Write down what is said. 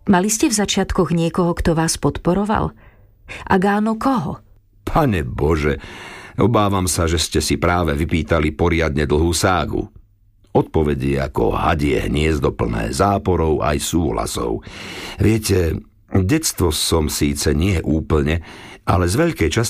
Mali ste v začiatkoch niekoho, kto vás podporoval? Ak áno, koho? Pane Bože, obávam sa, že ste si práve vypýtali poriadne dlhú ságu. Odpovedie ako hadie hniezdo plné záporov aj súhlasov. Viete, detstvo som síce nie úplne, ale z veľkej časti